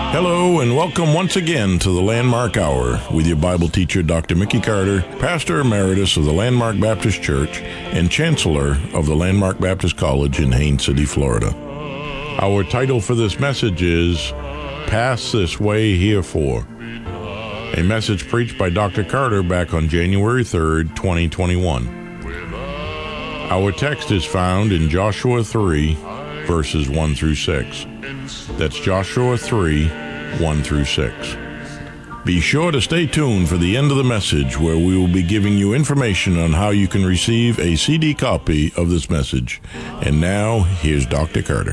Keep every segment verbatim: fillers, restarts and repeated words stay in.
Hello and welcome once again to the Landmark Hour with your Bible teacher, Doctor Mickey Carter, Pastor Emeritus of the Landmark Baptist Church and Chancellor of the Landmark Baptist College in Haines City, Florida. Our title for this message is Pass This Way Herefore, a message preached by Doctor Carter back on January third, twenty twenty-one. Our text is found in Joshua three, verses one through six. That's Joshua three, one through six. Be sure to stay tuned for the end of the message, where we will be giving you information on how you can receive a C D copy of this message. And now, here's Doctor Carter.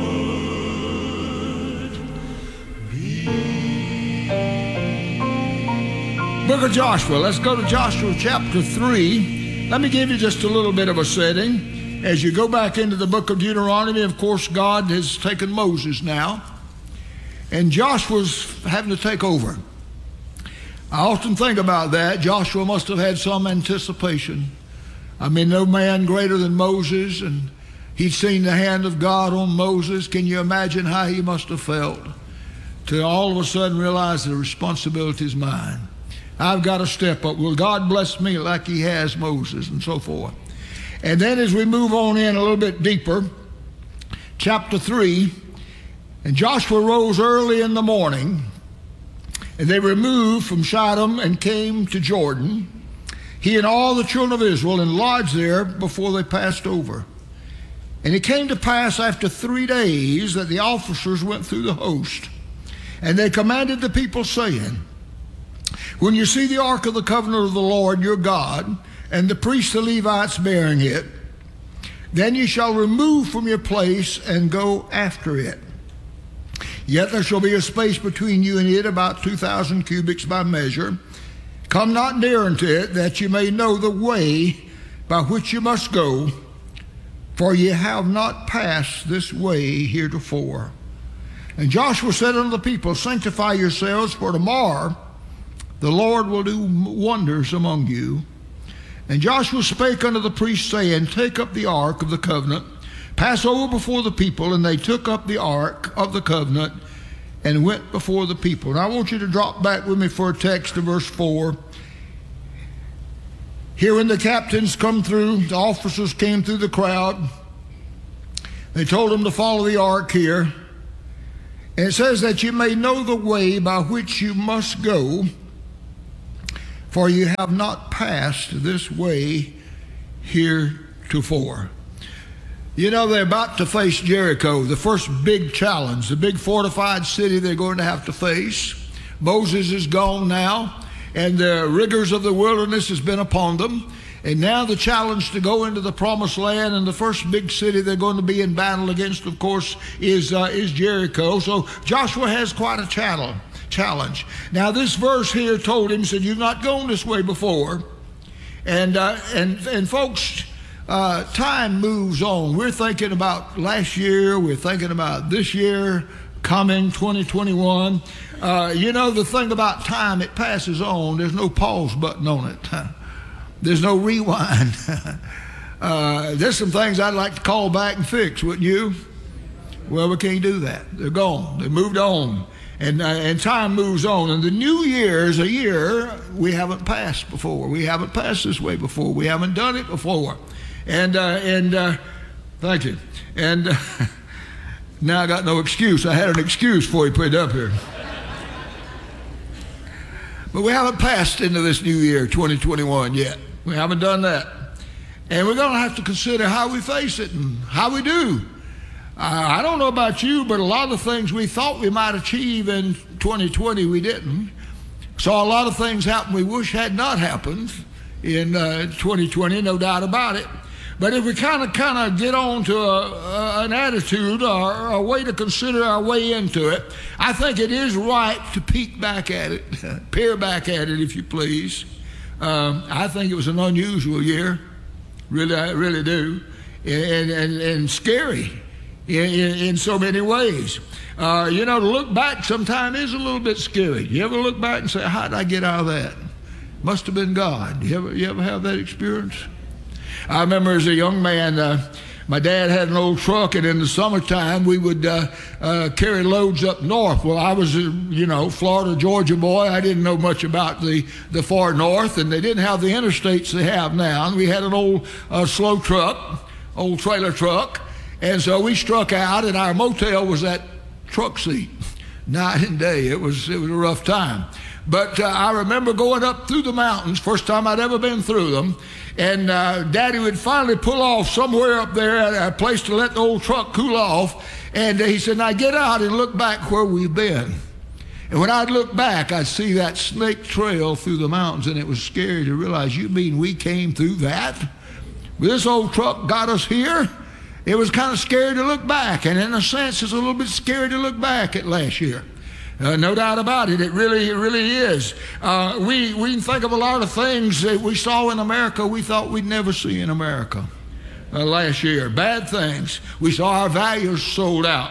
Book of Joshua. Let's go to Joshua chapter three. Let me give you just a little bit of a setting. As you go back into the book of Deuteronomy, of course, God has taken Moses now, and Joshua's having to take over. I often think about that. Joshua must have had some anticipation. I mean, no man greater than Moses, and he'd seen the hand of God on Moses. Can you imagine how he must have felt to all of a sudden realize the responsibility is mine? I've got to step up. Will God bless me like he has Moses, and so forth. And then as we move on in a little bit deeper, chapter three, and Joshua rose early in the morning, and they removed from Shittim and came to Jordan, he and all the children of Israel, and lodged there before they passed over. And it came to pass after three days that the officers went through the host, and they commanded the people, saying, when you see the ark of the covenant of the Lord your God, and the priests the Levites bearing it, then you shall remove from your place and go after it. Yet there shall be a space between you and it, about two thousand cubits by measure. Come not near unto it, that you may know the way by which you must go, for ye have not passed this way heretofore. And Joshua said unto the people, sanctify yourselves, for tomorrow the Lord will do wonders among you. And Joshua spake unto the priests, saying, take up the ark of the covenant, pass over before the people. And they took up the ark of the covenant and went before the people. And I want you to drop back with me for a text to verse four. Here when the captains come through, the officers came through the crowd. They told them to follow the ark here. And it says that you may know the way by which you must go, for you have not passed this way heretofore. You know, they're about to face Jericho, the first big challenge, the big fortified city they're going to have to face. Moses is gone now, and the rigors of the wilderness has been upon them. And now the challenge to go into the promised land, and the first big city they're going to be in battle against, of course, is, uh, is Jericho. So Joshua has quite a challenge. challenge. Now this verse here told him, said, you've not gone this way before. And uh, and and folks, uh, time moves on. We're thinking about last year. We're thinking about this year coming, twenty twenty-one. Uh, you know, the thing about time, it passes on. There's no pause button on it. There's no rewind. uh, there's some things I'd like to call back and fix, wouldn't you? Well, we can't do that. They're gone. They moved on. And, uh, and time moves on. And the new year is a year we haven't passed before. We haven't passed this way before. We haven't done it before. And, uh, and uh, thank you. And uh, now I got no excuse. I had an excuse before he put it up here. But we haven't passed into this new year, twenty twenty-one, yet. We haven't done that. And we're going to have to consider how we face it and how we do. I don't know about you, but a lot of the things we thought we might achieve in twenty twenty, we didn't. Saw a lot of things happen we wish had not happened in uh, twenty twenty, no doubt about it. But if we kind of kind of get on to a, a, an attitude or a way to consider our way into it, I think it is right to peek back at it, peer back at it, if you please. Um, I think it was an unusual year, really, I really do, and, and, and scary. In, in, in so many ways. Uh, you know, to look back sometimes is a little bit scary. You ever look back and say, how did I get out of that? Must have been God. You ever, you ever have that experience? I remember as a young man, uh, My dad had an old truck, and in the summertime we would uh, uh, carry loads up north. Well, I was, a, you know, Florida, Georgia boy. I didn't know much about the, the far north, and they didn't have the interstates they have now. And we had an old uh, slow truck, old trailer truck, and so we struck out, and our motel was that truck seat, night and day. It was it was a rough time. But uh, I remember going up through the mountains, first time I'd ever been through them, and uh, Daddy would finally pull off somewhere up there at a place to let the old truck cool off, and uh, he said, now get out and look back where we've been. And when I'd look back, I'd see that snake trail through the mountains, and it was scary to realize, you mean we came through that? This old truck got us here? It was kind of scary to look back, and in a sense, it's a little bit scary to look back at last year. Uh, no doubt about it. It really, it really is. Uh, we we can think of a lot of things that we saw in America we thought we'd never see in America uh, last year. Bad things. We saw our values sold out.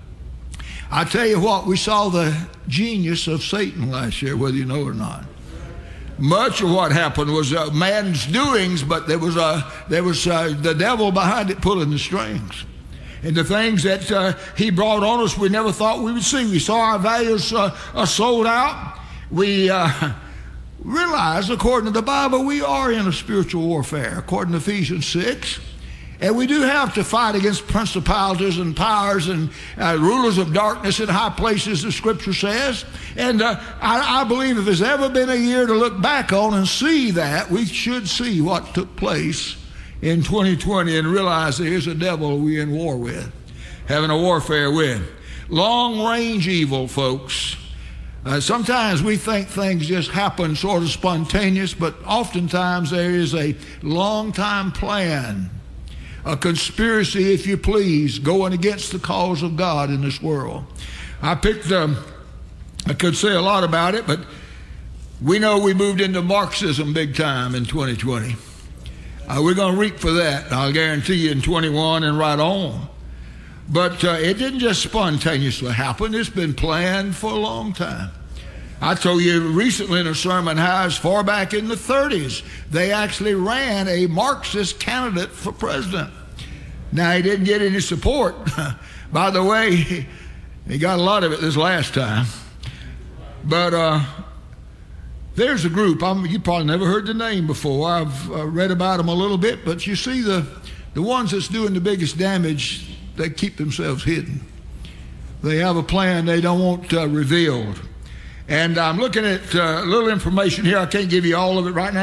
I tell you what, we saw the genius of Satan last year, whether you know it or not. Much of what happened was uh, man's doings, but there was uh, there was uh, the devil behind it pulling the strings. And the things that uh, he brought on us we never thought we would see. We saw our values uh, uh, sold out. We uh, realized, according to the Bible, we are in a spiritual warfare, according to Ephesians six. And we do have to fight against principalities and powers and uh, rulers of darkness in high places, the Scripture says. And uh, I, I believe if there's ever been a year to look back on and see that, we should see what took place in twenty twenty and realize there's a devil we're in war with, having a warfare with. Long-range evil, folks. Uh, sometimes we think things just happen sort of spontaneous, but oftentimes there is a long-time plan, a conspiracy, if you please, going against the cause of God in this world. I picked, um, I could say a lot about it, but we know we moved into Marxism big time in twenty twenty. Uh, we're going to reap for that, I'll guarantee you, in twenty-one and right on. But uh, it didn't just spontaneously happen. It's been planned for a long time. I told you recently in a sermon how as far back in the thirties, they actually ran a Marxist candidate for president. Now, he didn't get any support. By the way, he, he got a lot of it this last time. But uh, there's a group. I'm, you probably never heard the name before. I've uh, read about them a little bit. But you see, the, the ones that's doing the biggest damage, they keep themselves hidden. They have a plan they don't want uh, revealed. And I'm looking at uh, a little information here. I can't give you all of it right now.